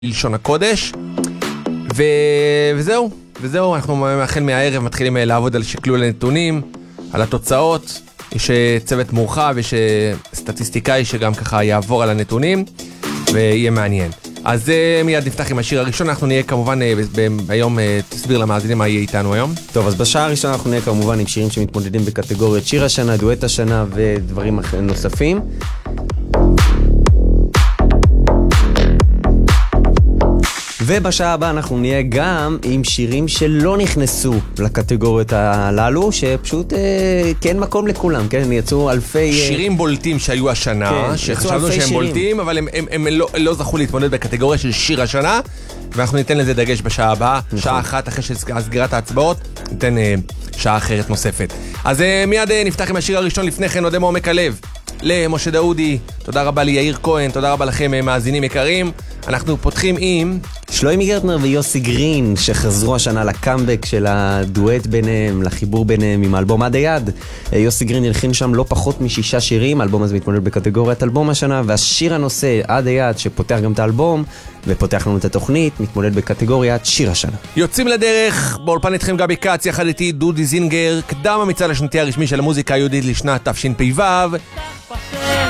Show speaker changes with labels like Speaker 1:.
Speaker 1: לשון הקודש, וזהו, אנחנו החל מהערב מתחילים לעבוד על שקלול הנתונים, על התוצאות, יש צוות מורחב, יש סטטיסטיקאי שגם ככה יעבור על הנתונים, ויהיה מעניין. אז מיד נפתח עם השיר הראשון, אנחנו נהיה כמובן היום, תסביר למאזינים מה יהיה איתנו היום.
Speaker 2: טוב, אז בשעה הראשונה אנחנו נהיה כמובן עם שירים שמתמודדים בקטגוריות שיר השנה, דואט השנה ודברים נוספים. ובשעה הבאה אנחנו נהיה גם עם שירים שלא נכנסו לקטגוריות הללו, שפשוט כן מקום לכולם, כן? יצאו אלפי...
Speaker 1: שירים בולטים שהיו השנה, כן, שחשבנו שהם בולטים, אבל הם לא זכו להתמודד בקטגוריה של שיר השנה, ואנחנו ניתן לזה דגש בשעה הבאה, שעה אחת אחרי סגירת ההצבעות, ניתן שעה אחרת נוספת. אז מיד נפתח עם השיר הראשון, לפני כן נודה מעומק הלב למשה דאודי, תודה רבה ליאיר כהן, תודה רבה לכם מאזינים יקרים. אנחנו פותחים עם
Speaker 2: שלוימי גרטנר ויוסי גרין, שחזרו השנה לקאמבק של הדואט ביניהם, לחיבור ביניהם עם האלבום עד היד. יוסי גרין הלחין שם לא פחות מ6 שירים, האלבום הזה מתמודד בקטגוריית אלבום השנה, והשיר הנושא עד היד שפותח גם את האלבום ופותח לנו את התוכנית, מתמודד בקטגוריית שיר השנה.
Speaker 1: יוצאים לדרך, באולפן איתכם גבי קץ, יחד איתי דודי זינגר, קדם המצעד השנתי הרשמי של המוזיקה היהודית לשנת תשפ"ו.